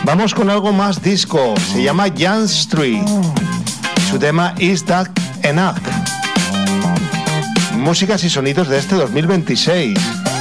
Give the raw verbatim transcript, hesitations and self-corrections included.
Vamos con algo más disco, se llama Jan Street. Su tema Is That Enough. Músicas y sonidos de este dos mil veintiséis.